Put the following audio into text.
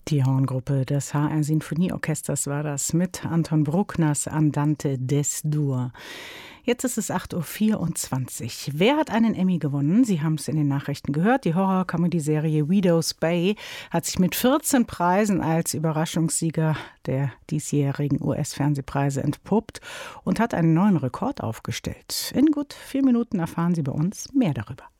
Die Horngruppe des HR Sinfonieorchesters war das mit Anton Bruckners Andante d'Es-Dur. Jetzt ist es 8:24 Uhr. Wer hat einen Emmy gewonnen? Sie haben es in den Nachrichten gehört. Die Horror-Comedy-Serie Widow's Bay hat sich mit 14 Preisen als Überraschungssieger der diesjährigen US-Fernsehpreise entpuppt und hat einen neuen Rekord aufgestellt. In gut 4 Minuten erfahren Sie bei uns mehr darüber.